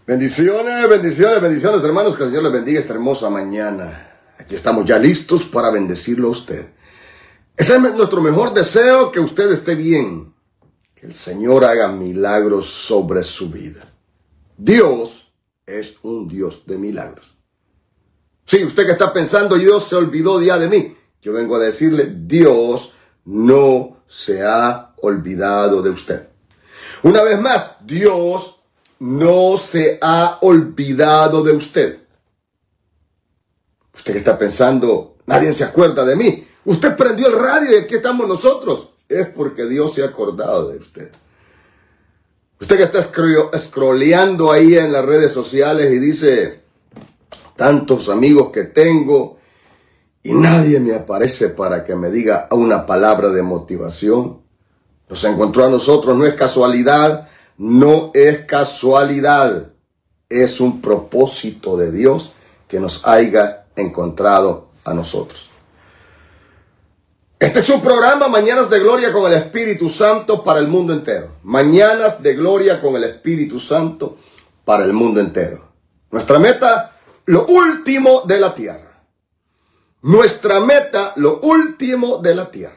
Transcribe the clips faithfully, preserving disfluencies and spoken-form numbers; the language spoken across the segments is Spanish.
Bendiciones, bendiciones, bendiciones, hermanos. Que el Señor les bendiga esta hermosa mañana. Aquí estamos ya listos para bendecirlo a usted. Ese es nuestro mejor deseo, que usted esté bien. Que el Señor haga milagros sobre su vida. Dios es un Dios de milagros. Sí, usted que está pensando, Dios se olvidó ya de mí. Yo vengo a decirle, Dios no se ha olvidado de usted. Una vez más, Dios no se ha olvidado de usted. Usted que está pensando, nadie se acuerda de mí. Usted prendió el radio y aquí estamos nosotros. Es porque Dios se ha acordado de usted. Usted que está scrolleando ahí en las redes sociales y dice, tantos amigos que tengo y nadie me aparece para que me diga una palabra de motivación. Nos encontró a nosotros, no es casualidad. No es casualidad, es un propósito de Dios que nos haya encontrado a nosotros. Este es un programa, Mañanas de Gloria con el Espíritu Santo para el mundo entero. Mañanas de Gloria con el Espíritu Santo para el mundo entero. Nuestra meta, lo último de la tierra. Nuestra meta, lo último de la tierra.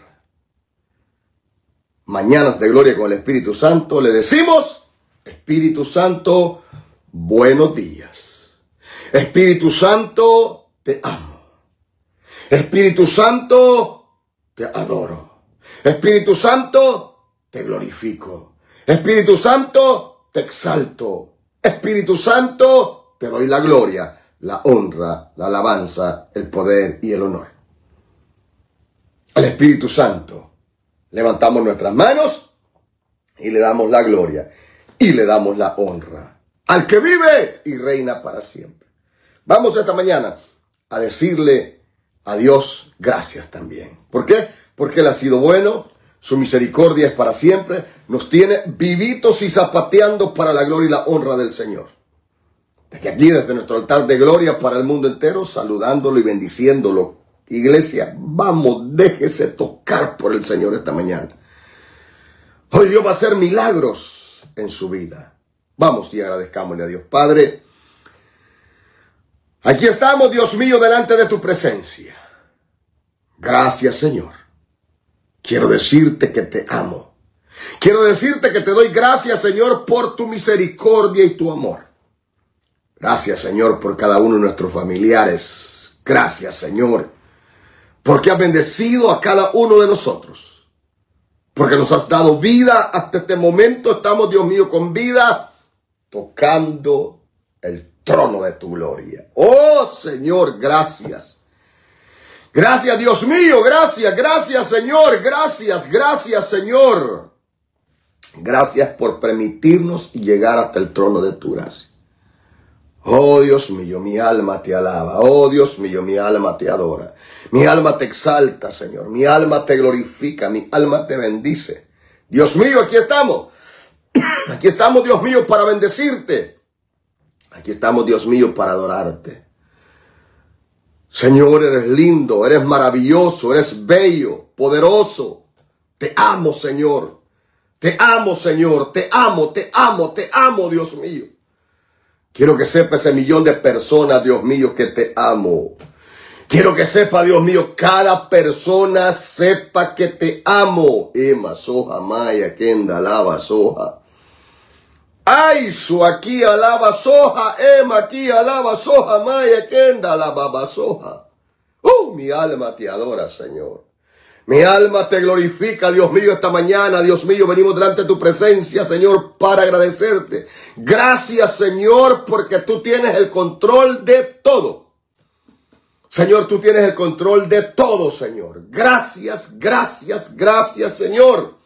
Mañanas de Gloria con el Espíritu Santo, le decimos, Espíritu Santo, buenos días. Espíritu Santo, te amo. Espíritu Santo, te adoro. Espíritu Santo, te glorifico. Espíritu Santo, te exalto. Espíritu Santo, te doy la gloria, la honra, la alabanza, el poder y el honor. Al Espíritu Santo levantamos nuestras manos y le damos la gloria y le damos la honra al que vive y reina para siempre. Vamos esta mañana a decirle a Dios gracias también. ¿Por qué? Porque Él ha sido bueno, su misericordia es para siempre, nos tiene vivitos y zapateando para la gloria y la honra del Señor. Desde aquí, desde nuestro altar de gloria para el mundo entero, saludándolo y bendiciéndolo. Iglesia, vamos, déjese tocar por el Señor esta mañana. Hoy Dios va a hacer milagros en su vida. Vamos y agradezcámosle a Dios. Padre, aquí estamos, Dios mío, delante de tu presencia. Gracias, Señor. Quiero decirte que te amo. Quiero decirte que te doy gracias, Señor, por tu misericordia y tu amor. Gracias, Señor, por cada uno de nuestros familiares. Gracias, Señor, porque has bendecido a cada uno de nosotros. Porque nos has dado vida hasta este momento. Estamos, Dios mío, con vida, tocando el trono de tu gloria. Oh, Señor, gracias. Gracias, Dios mío, gracias, gracias, Señor, gracias, gracias, Señor. Gracias por permitirnos llegar hasta el trono de tu gracia. Oh, Dios mío, mi alma te alaba. Oh, Dios mío, mi alma te adora. Mi alma te exalta, Señor. Mi alma te glorifica. Mi alma te bendice. Dios mío, aquí estamos. Aquí estamos, Dios mío, para bendecirte. Aquí estamos, Dios mío, para adorarte. Señor, eres lindo, eres maravilloso, eres bello, poderoso. Te amo, Señor. Te amo, Señor. Te amo, te amo, te amo, Dios mío. Quiero que sepa ese millón de personas, Dios mío, que te amo. Quiero que sepa, Dios mío, cada persona sepa que te amo. Ema, soja, maya, kenda, alaba, soja. Ay, su aquí alaba, soja. Ema, aquí alaba, soja, maya, kenda, alaba, soja. Oh, mi alma te adora, Señor. Mi alma te glorifica, Dios mío, esta mañana. Dios mío, venimos delante de tu presencia, Señor, para agradecerte. Gracias, Señor, porque tú tienes el control de todo. Señor, tú tienes el control de todo, Señor. Gracias, gracias, gracias, Señor.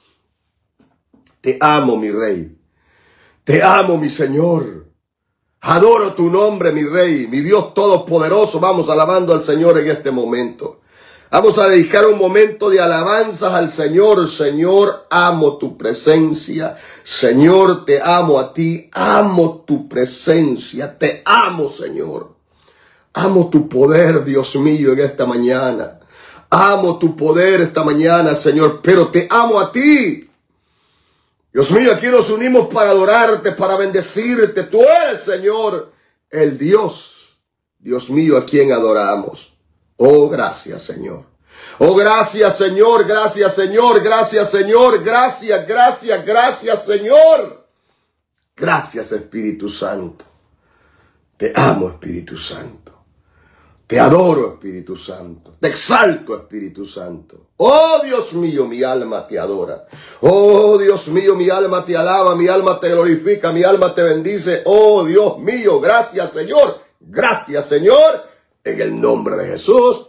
Te amo, mi Rey. Te amo, mi Señor. Adoro tu nombre, mi Rey, mi Dios todopoderoso. Vamos alabando al Señor en este momento. Vamos a dedicar un momento de alabanzas al Señor. Señor, amo tu presencia. Señor, te amo a ti. Amo tu presencia. Te amo, Señor. Amo tu poder, Dios mío, en esta mañana. Amo tu poder esta mañana, Señor, pero te amo a ti. Dios mío, aquí nos unimos para adorarte, para bendecirte. Tú eres, Señor, el Dios. Dios mío, a quien adoramos. Oh, gracias, Señor. Oh, gracias, Señor, gracias, Señor, gracias, Señor, gracias, gracias, gracias, Señor. Gracias, Espíritu Santo. Te amo, Espíritu Santo. Te adoro, Espíritu Santo. Te exalto, Espíritu Santo. Oh, Dios mío, mi alma te adora. Oh, Dios mío, mi alma te alaba, mi alma te glorifica, mi alma te bendice. Oh, Dios mío, gracias, Señor. Gracias, Señor. En el nombre de Jesús.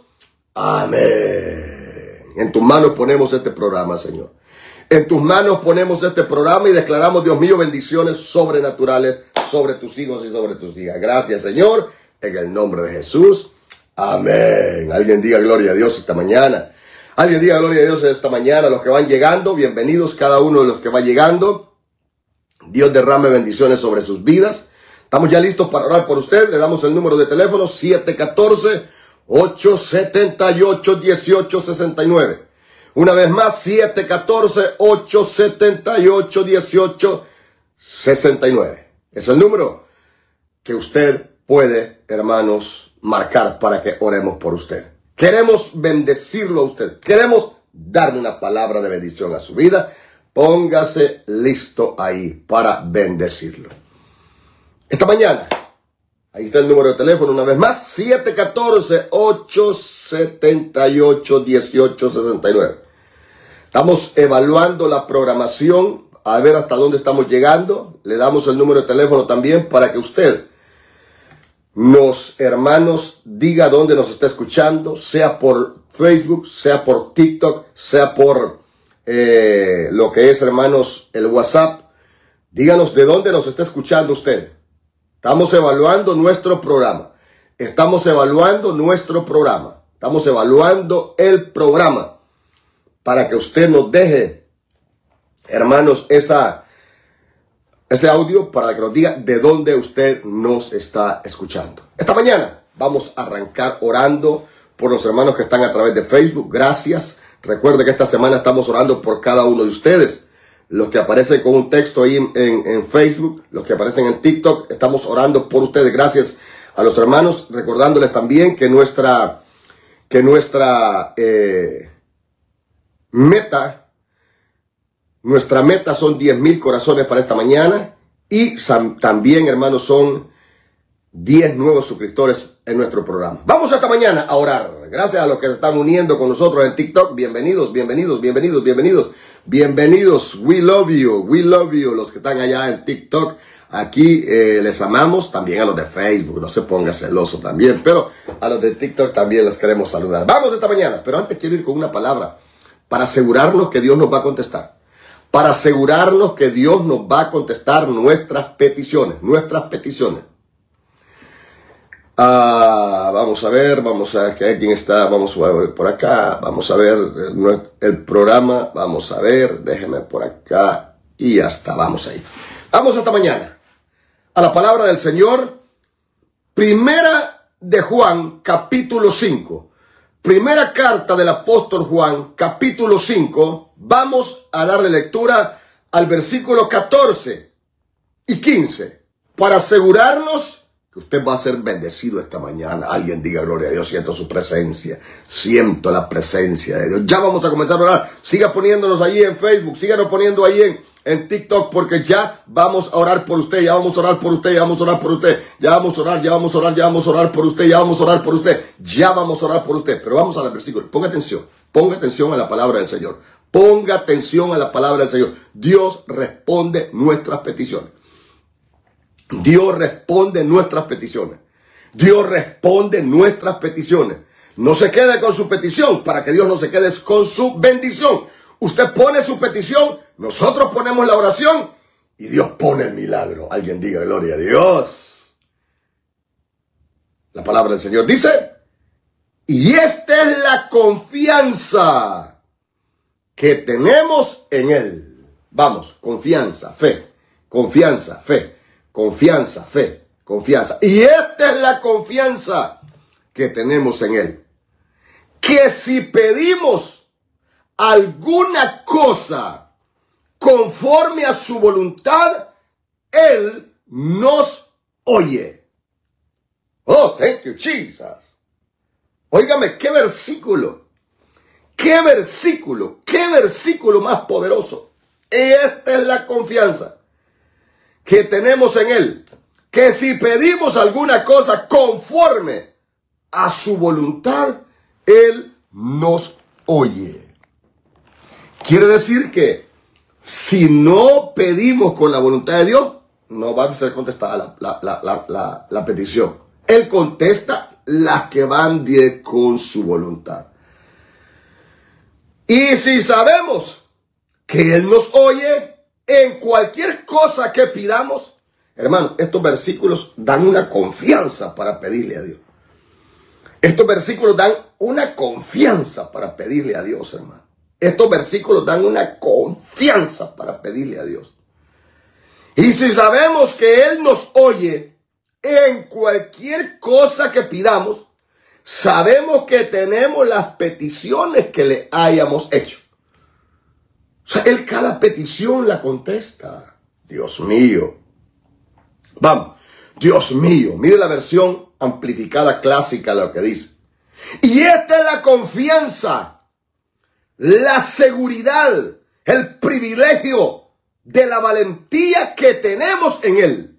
Amén. En tus manos ponemos este programa, Señor. En tus manos ponemos este programa y declaramos, Dios mío, bendiciones sobrenaturales sobre tus hijos y sobre tus hijas. Gracias, Señor. En el nombre de Jesús. Amén. Alguien diga gloria a Dios esta mañana. Alguien diga gloria a Dios esta mañana. Los que van llegando, bienvenidos cada uno de los que va llegando. Dios derrame bendiciones sobre sus vidas. Estamos ya listos para orar por usted. Le damos el número de teléfono siete uno cuatro, ocho siete ocho, uno ocho seis nueve. Una vez más, siete uno cuatro, ocho siete ocho, uno ocho seis nueve. Es el número que usted puede, hermanos, marcar para que oremos por usted. Queremos bendecirlo a usted. Queremos darle una palabra de bendición a su vida. Póngase listo ahí para bendecirlo. Esta mañana, ahí está el número de teléfono una vez más, siete uno cuatro, ocho siete ocho, uno ocho seis nueve. Estamos evaluando la programación, a ver hasta dónde estamos llegando. Le damos el número de teléfono también para que usted nos, hermanos, diga dónde nos está escuchando, sea por Facebook, sea por TikTok, sea por eh, lo que es, hermanos, el WhatsApp. Díganos de dónde nos está escuchando usted. Estamos evaluando nuestro programa. Estamos evaluando nuestro programa. Estamos evaluando el programa para que usted nos deje, hermanos, esa, ese audio para que nos diga de dónde usted nos está escuchando. Esta mañana vamos a arrancar orando por los hermanos que están a través de Facebook. Gracias. Recuerde que esta semana estamos orando por cada uno de ustedes. Los que aparecen con un texto ahí en, en, en Facebook, los que aparecen en TikTok, estamos orando por ustedes. Gracias a los hermanos, recordándoles también que nuestra, que nuestra eh, meta, nuestra meta son diez mil corazones para esta mañana y también, hermanos, son diez nuevos suscriptores en nuestro programa. Vamos esta mañana a orar. Gracias a los que se están uniendo con nosotros en TikTok. Bienvenidos, bienvenidos, bienvenidos, bienvenidos. Bienvenidos. We love you. We love you. Los que están allá en TikTok. Aquí eh, les amamos. También a los de Facebook. No se ponga celoso también. Pero a los de TikTok también les queremos saludar. Vamos esta mañana. Pero antes quiero ir con una palabra para asegurarnos que Dios nos va a contestar. Para asegurarnos que Dios nos va a contestar nuestras peticiones. Nuestras peticiones. Ah, vamos a ver, vamos a ver quién está, vamos a ver por acá, vamos a ver el, el programa, vamos a ver, déjeme por acá y ya está, vamos ahí. Vamos esta mañana a la palabra del Señor, primera de Juan, capítulo cinco, primera carta del apóstol Juan, capítulo cinco, vamos a darle lectura al versículo catorce y quince, para asegurarnos que usted va a ser bendecido esta mañana. Alguien diga gloria a Dios. Siento su presencia. Siento la presencia de Dios. Ya vamos a comenzar a orar. Siga poniéndonos ahí en Facebook. Síganos poniendo ahí en, en TikTok. Porque ya vamos a orar por usted. Ya vamos a orar por usted. Ya vamos a orar por usted. Ya vamos a orar. Ya vamos a orar. Ya vamos a orar por usted. Ya vamos a orar por usted. Ya vamos a orar por usted. Pero vamos al versículo. Ponga atención. Ponga atención a la palabra del Señor. Ponga atención a la palabra del Señor. Dios responde nuestras peticiones. Dios responde nuestras peticiones. Dios responde nuestras peticiones. No se quede con su petición para que Dios no se quede con su bendición. Usted pone su petición, nosotros ponemos la oración y Dios pone el milagro. Alguien diga gloria a Dios. La palabra del Señor dice, y esta es la confianza que tenemos en Él. Vamos, confianza, fe, confianza, fe. Confianza, fe, confianza. Y esta es la confianza que tenemos en Él. Que si pedimos alguna cosa conforme a su voluntad, Él nos oye. Oh, thank you, Jesus. Óigame, qué versículo, qué versículo, qué versículo más poderoso. Y esta es la confianza que tenemos en Él, que si pedimos alguna cosa conforme a su voluntad, Él nos oye. Quiere decir que si no pedimos con la voluntad de Dios, no va a ser contestada la, la, la, la, la petición. Él contesta las que van de con su voluntad. Y si sabemos que Él nos oye en cualquier cosa que pidamos, hermano, estos versículos dan una confianza para pedirle a Dios. Estos versículos dan una confianza para pedirle a Dios, hermano. Estos versículos dan una confianza para pedirle a Dios. Y si sabemos que Él nos oye en cualquier cosa que pidamos, sabemos que tenemos las peticiones que le hayamos hecho. O sea, Él cada petición la contesta. Dios mío. Vamos. Dios mío. Mire la versión amplificada clásica lo que dice. Y esta es la confianza, la seguridad, el privilegio de la valentía que tenemos en Él.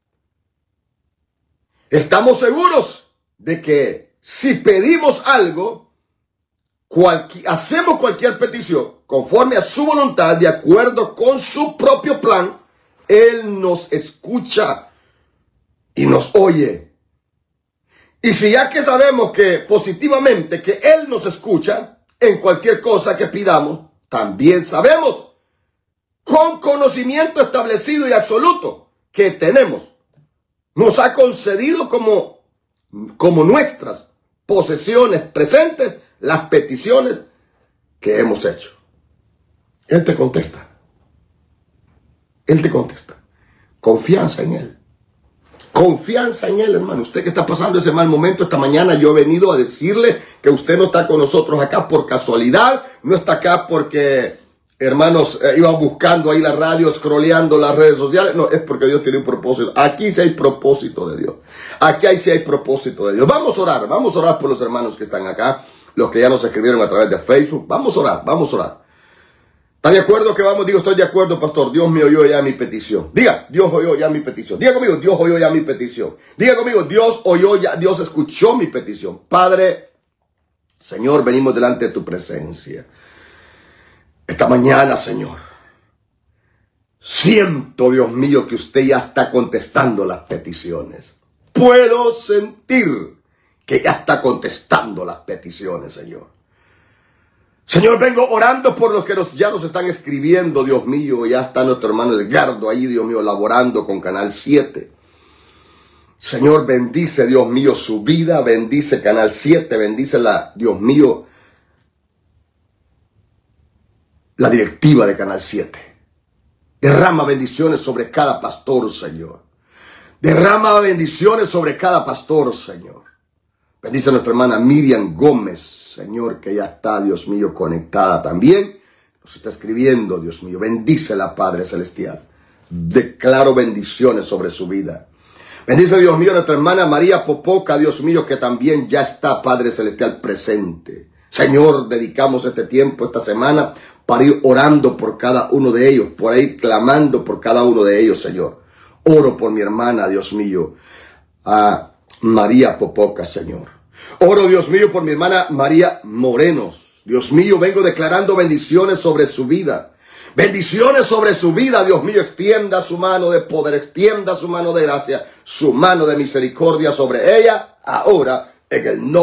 Estamos seguros de que si pedimos algo, cualquier, hacemos cualquier petición conforme a su voluntad, de acuerdo con su propio plan, Él nos escucha y nos oye. Y si ya que sabemos que positivamente que Él nos escucha en cualquier cosa que pidamos, también sabemos con conocimiento establecido y absoluto que tenemos, nos ha concedido como, como nuestras posesiones presentes las peticiones que hemos hecho. Él te contesta. Él te contesta. Confianza en Él. Confianza en Él, hermano. Usted que está pasando ese mal momento esta mañana, yo he venido a decirle que usted no está con nosotros acá por casualidad, no está acá porque, hermanos, eh, iban buscando ahí la radio, scrolleando las redes sociales. No, es porque Dios tiene un propósito. Aquí sí hay propósito de Dios. Aquí sí hay propósito de Dios. Vamos a orar, vamos a orar por los hermanos que están acá, los que ya nos escribieron a través de Facebook. Vamos a orar, vamos a orar. ¿Está de acuerdo que vamos? Digo, estoy de acuerdo, pastor. Dios me oyó ya mi petición. Diga, Dios oyó ya mi petición. Diga conmigo, Dios oyó ya mi petición. Diga conmigo, Dios oyó ya, Dios escuchó mi petición. Padre, Señor, venimos delante de tu presencia. Esta mañana, Señor, siento, Dios mío, que usted ya está contestando las peticiones. Puedo sentir que ya está contestando las peticiones, Señor. Señor, vengo orando por los que nos, ya nos están escribiendo, Dios mío. Ya está nuestro hermano Edgardo ahí, Dios mío, laborando con Canal siete. Señor, bendice, Dios mío, su vida. Bendice Canal siete, bendice la, Dios mío, la directiva de Canal siete. Derrama bendiciones sobre cada pastor, Señor. Derrama bendiciones sobre cada pastor, Señor. Bendice a nuestra hermana Miriam Gómez, Señor, que ya está, Dios mío, conectada también. Nos está escribiendo, Dios mío. Bendícela, Padre Celestial. Declaro bendiciones sobre su vida. Bendice, Dios mío, a nuestra hermana María Popoca, Dios mío, que también ya está, Padre Celestial, presente. Señor, dedicamos este tiempo, esta semana, para ir orando por cada uno de ellos, por ir clamando por cada uno de ellos, Señor. Oro por mi hermana, Dios mío, a María Popoca, Señor. Oro, Dios mío, por mi hermana María Morenos. Dios mío, vengo declarando bendiciones sobre su vida. Bendiciones sobre su vida, Dios mío. Extienda su mano de poder, extienda su mano de gracia, su mano de misericordia sobre ella, ahora, en el nombre